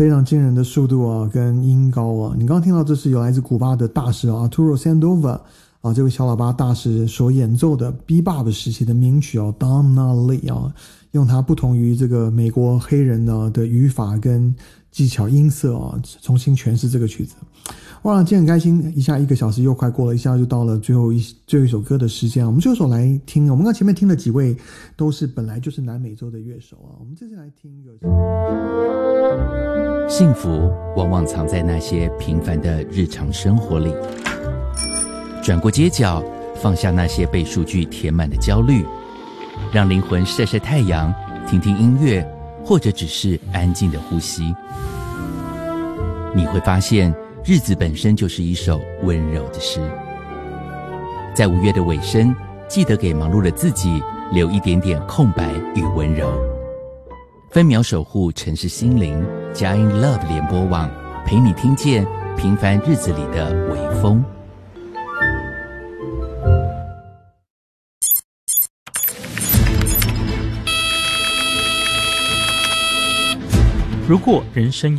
非常惊人的速度啊，跟音高啊。你刚刚听到这是有来自古巴的大师啊 Arturo Sandoval 啊，这位小喇叭大师所演奏的 Bebop 时期的名曲哦 Donna Lee 啊，用它不同于这个美国黑人的语法跟技巧音色啊，重新诠释这个曲子。哇，今天很开心，一下1个小时又快过了，一下就到了最后一首歌的时间啊。我们最后一首来听，我们刚前面听了几位都是本来就是南美洲的乐手啊，我们这次来听一个。 幸福往往藏在那些平凡的日常生活里，转过街角，放下那些被数据填满的焦虑，让灵魂晒晒太阳，听听音乐，或者只是安静的呼吸。你会发现日子本身就是一首温柔的诗。在5月的尾声，记得给忙碌的自己留一点点空白与温柔。分秒守护城市心灵，佳音 Love 联播网陪你听见平凡日子里的微风。 如果人生